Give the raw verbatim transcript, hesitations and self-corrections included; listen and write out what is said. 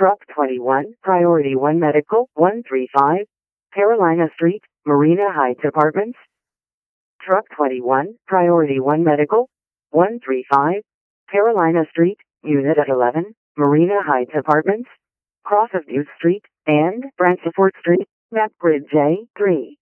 Truck twenty-one, Priority one Medical, one thirty-five, Carolina Street, Marina Heights Apartments. Truck twenty-one, Priority one Medical, one thirty-five, Carolina Street, Unit at eleven, Marina Heights Apartments, Cross of Duke Street, and Branceford Street, Map Grid J three.